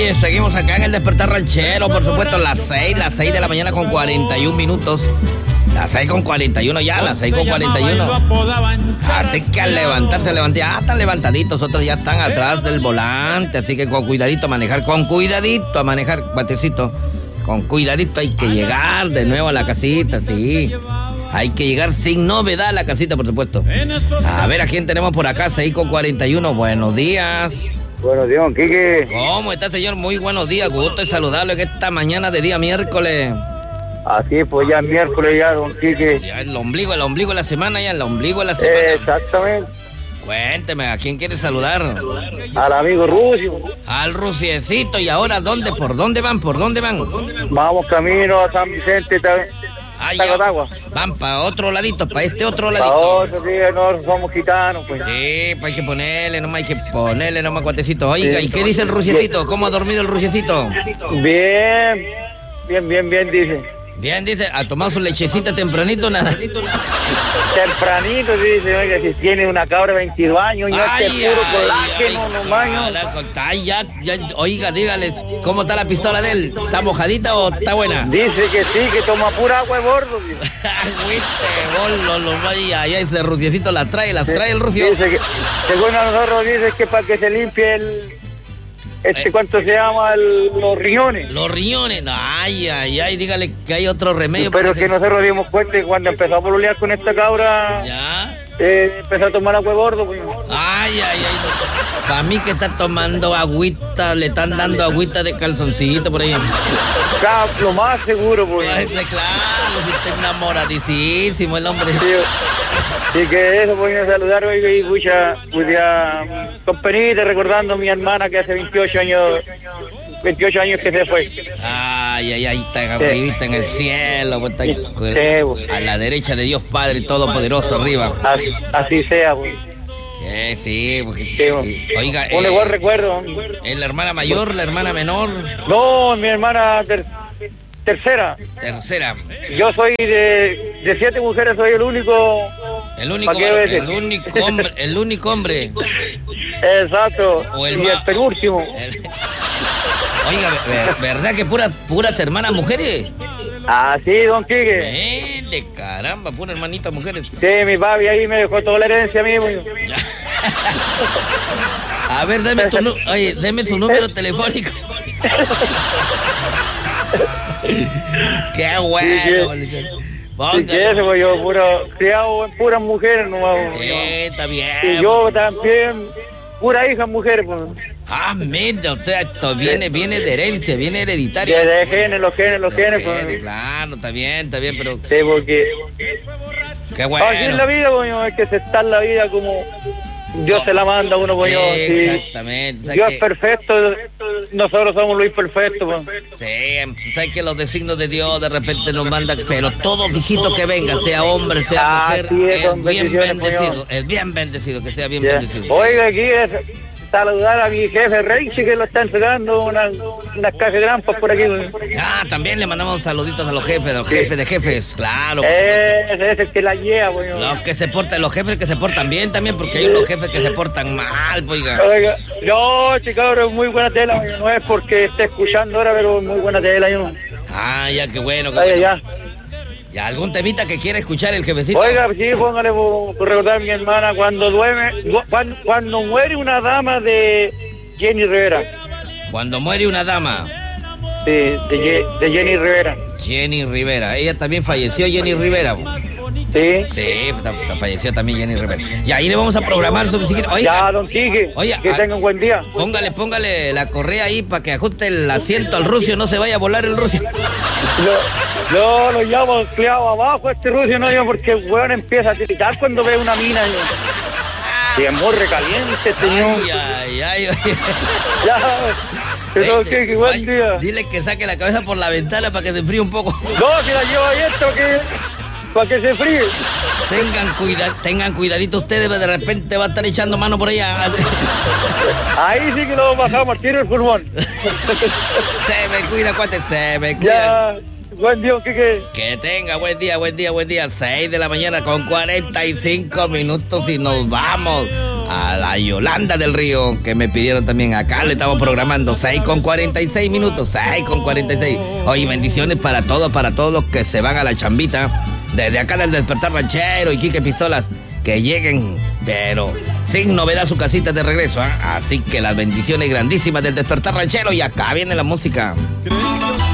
Oye, seguimos acá en el Despertar Ranchero, por supuesto, las 6 de la mañana con 41 minutos. Las 6:41 ya, las 6:41. Así que al levantarse, ya están levantaditos, otros ya están atrás del volante, así que con cuidadito a manejar, Patecito. Con cuidadito hay que llegar de nuevo a la casita, sí. Hay que llegar sin novedad a la casita, por supuesto. A ver, ¿a quién tenemos por acá? 6:41, buenos días. Buenos días, don Quique. ¿Cómo está, señor? Muy buenos días, gusto de saludarlo en esta mañana de día miércoles. Así pues ya miércoles ya, don Quique. Ya el ombligo de la semana, ya el ombligo de la semana. Exactamente. Cuénteme, ¿a quién quiere saludar? Al amigo Rusio. Al Rusiecito. ¿Y ahora dónde? ¿Por dónde van? Vamos camino a San Vicente, Tacotagua. Van para otro ladito, para este otro ladito. Para otro, sí, no somos gitanos, pues. Sí, pues hay que ponerle nomás, cuatecito. Oiga, ¿y qué dice el Rusiecito? ¿Cómo ha dormido el Rusiecito? Bien, dice. Bien, dice, ¿ha tomado su lechecita tempranito nada? Tempranito, dice, oiga, si tiene una cabra de 22 años, ya es puro colágeno, ya, oiga, dígale, ¿cómo está la pistola de él? ¿Está mojadita o está buena? Dice que sí, que toma pura agua de bordo, dice. Vaya, ese Rusiecito las trae el Rucio. Dice que, según a nosotros, dice que para que se limpie el... ¿cuánto se llama? Los riñones. Los riñones, ay, dígale que hay otro remedio. Pero que nosotros dimos cuenta que cuando empezó a pololear con esta cabra, ya empezó a tomar agua de gordo. Pues. Ay. Para mí que está tomando agüita, le están dando agüita de calzoncito por ahí. Claro, lo más seguro, pues. Claro, si está enamoradísimo el hombre. Sí, que eso, voy a saludar hoy y mucha compañía, recordando a mi hermana que hace 28 años que se fue. Ay, está arribita en el cielo, pues, está a la derecha de Dios Padre Todopoderoso arriba. Así sea, pues. Sí, porque, oiga, un igual recuerdo. ¿Es la hermana mayor, la hermana menor? No, mi hermana tercera. Yo soy de 7 mujeres, soy el único hombre. Exacto. O el penúltimo. Oiga, ¿verdad que puras hermanas mujeres? Sí, don Quique. De caramba, pura hermanita mujeres. Sí, mi papi ahí me dejó toda la herencia a mí. A ver, deme su número telefónico. Qué bueno. Sí, que eso, pues yo criado en puras mujeres nomás. Está bien. Y yo también, pura hija mujer, pues. Mira, o sea, esto viene de herencia, viene hereditario. De genes, los genes, pues. Claro, está bien, pero... Sí, porque... Qué bueno. Así es la vida, coño, es que se está en la vida como... Dios se la manda a uno, coño. Exactamente. Dios es perfecto, nosotros somos los imperfectos. Sí, sabes que los designios de Dios de repente nos mandan, pero todo hijito que venga, sea hombre, sea mujer, es bien bendecido, que sea bien bendecido. Oiga, aquí saludar a mi jefe Reichi, que lo está entregando unas cajas de grampas por aquí. También le mandamos saluditos a los jefes, de jefes, claro. Ese es el que la lleva, pues. Los jefes que se portan bien también, porque hay unos jefes que se portan mal, pues. Oiga, no, cabrón, es muy buena tela, no es porque esté escuchando ahora, pero es muy buena tela, yo. Ya, qué bueno. ¿Ya algún temita que quiera escuchar el jefecito? Oiga, sí, póngale por recordar a mi hermana cuando muere una dama de Jenny Rivera. Cuando muere una dama. Sí, de Jenny Rivera. Jenny Rivera, ella también falleció, Jenny Rivera. Sí, falleció también Jenny Rivera. Y ahí le vamos a programar su bicicleta. Oiga, ya, don Quique, que tenga un buen día. Póngale la correa ahí para que ajuste el asiento al Rucio, no se vaya a volar el Rucio. Lo llamo cleado abajo este Rucio, no digo, porque el weón empieza a gritar cuando ve una mina. Y es muy recaliente, señor. Ay. Ya. Pero qué buen día. Dile que saque la cabeza por la ventana para que se enfríe un poco. No, si la llevo ahí para que se fríe. Tengan cuidadito ustedes, de repente va a estar echando mano por allá. Ahí sí que lo bajamos al tiro el pulmón. Se me cuida, cuate, se me cuida. Ya, buen día, Quique. Que tenga buen día. 6 de la mañana con 45 minutos y nos vamos. a la Yolanda del Río, que me pidieron también. Acá le estamos programando 6:46 minutos, 6:46. Oye, bendiciones para todos los que se van a la chambita. Desde acá del Despertar Ranchero y Quique Pistolas, que lleguen, pero sin novedad, su casita de regreso, ¿eh? Así que las bendiciones grandísimas del Despertar Ranchero, y acá viene la música.